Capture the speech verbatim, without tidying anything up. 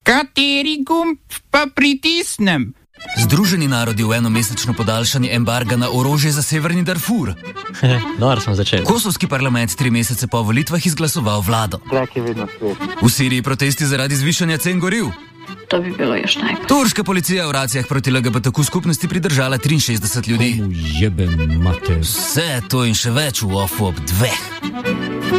Kateri gumb pa pritisnem? Združeni narodi v enomesečno podaljšanje embarga na orožje za severni Darfur. Dobro smo začeli. Kosovski parlament tri mesece po volitvah izglasoval vlado. Trak je vedno svet. V Siriji protesti zaradi zvišanja cen goriv. To bi bilo još najbolje. Turška policija v racijah proti L G B T Q skupnosti pridržala triinšestdeset ljudi. Komu jebem mater. Vse to in še več v ofu ob dveh.